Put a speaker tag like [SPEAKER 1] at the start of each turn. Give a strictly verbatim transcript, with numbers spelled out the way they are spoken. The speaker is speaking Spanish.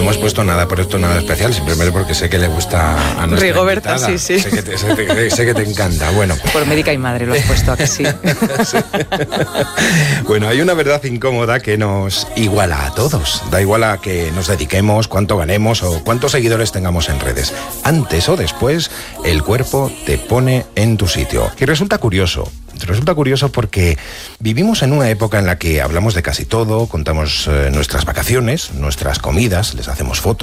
[SPEAKER 1] hemos puesto nada por esto, nada especial, simplemente porque sé que le gusta a nuestra
[SPEAKER 2] Rigoberta,
[SPEAKER 1] invitada.
[SPEAKER 2] sí, sí.
[SPEAKER 1] Sé que, te, sé, que, sé que te encanta. Bueno.
[SPEAKER 2] Por médica y madre lo has puesto, ¿a que sí?
[SPEAKER 1] Sí. Bueno, hay una verdad incómoda que nos iguala a todos. Da igual a que nos dediquemos, cuánto ganemos o cuántos seguidores tengamos en redes. Antes o después, el cuerpo te pone en tu sitio. Y resulta curioso. Resulta curioso porque vivimos en una época en la que hablamos de casi todo, contamos eh, nuestras vacaciones, nuestras comidas, les hacemos fotos.